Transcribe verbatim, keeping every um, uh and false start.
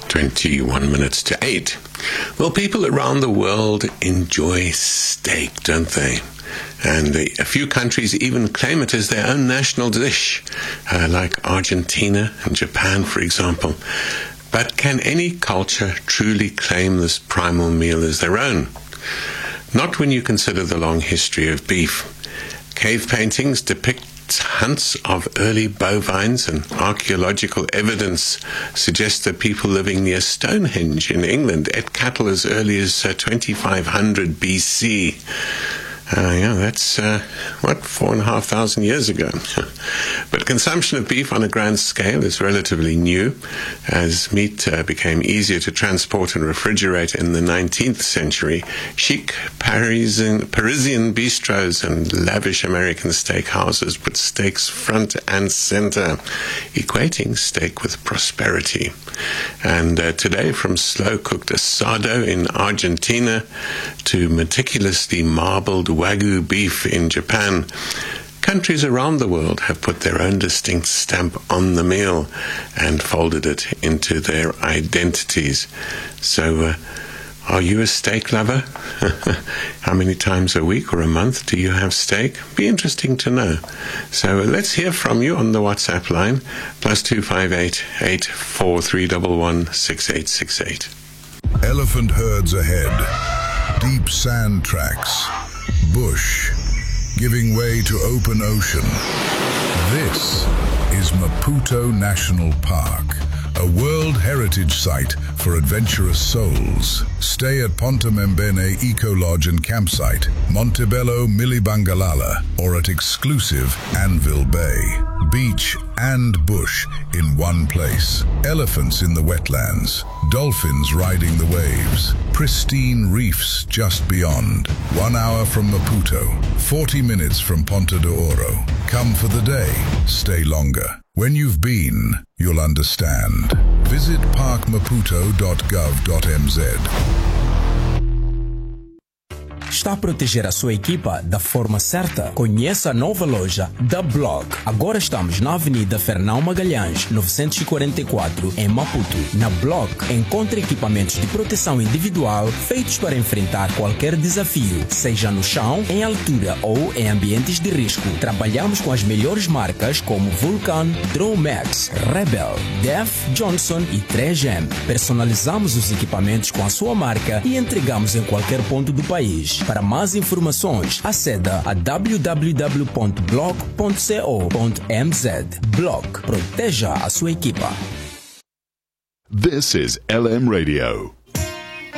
twenty-one minutes to eight. Well, people around the world enjoy steak, don't they? And the, a few countries even claim it as their own national dish, uh, like Argentina and Japan, for example. But can any culture truly claim this primal meal as their own? Not when you consider the long history of beef. Cave paintings depict hunts of early bovines, and archaeological evidence suggests that people living near Stonehenge in England ate cattle as early as uh, twenty-five hundred B C. Uh, yeah, that's, uh, what, four and a half thousand years ago. But consumption of beef on a grand scale is relatively new, as meat uh, became easier to transport and refrigerate in the nineteenth century. Chic Parisian, Parisian bistros and lavish American steakhouses put steaks front and center, equating steak with prosperity. And uh, today, from slow-cooked asado in Argentina to meticulously marbled Wagyu beef in Japan, countries around the world have put their own distinct stamp on the meal and folded it into their identities. So, uh, are you a steak lover? How many times a week or a month do you have steak? Be interesting to know. So let's hear from you on the WhatsApp line, plus two five eight, eight four three one one, six eight six eight. Elephant herds ahead, deep sand tracks, bush, giving way to open ocean. This is Maputo National Park, a World Heritage Site for adventurous souls. Stay at Ponta Membene Eco Lodge and Campsite, Montebello Milibangalala, or at exclusive Anvil Bay. Beach and bush in one place. Elephants in the wetlands, dolphins riding the waves, pristine reefs just beyond. One hour from Maputo, forty minutes from Ponta de Oro. Come for the day, stay longer. When you've been, you'll understand. Visit park maputo dot gov dot m z. Está a proteger a sua equipa da forma certa? Conheça a nova loja da Block. Agora estamos na Avenida Fernão Magalhães, novecentos e quarenta e quatro, em Maputo. Na Block, encontre equipamentos de proteção individual feitos para enfrentar qualquer desafio, seja no chão, em altura ou em ambientes de risco. Trabalhamos com as melhores marcas como Vulcan, Dromax, Rebel, Def, Johnson e três M. Personalizamos os equipamentos com a sua marca e entregamos em qualquer ponto do país. Para mais informações, aceda a w w w ponto block ponto co ponto m z. Block. Proteja a sua equipa. This is L M Radio.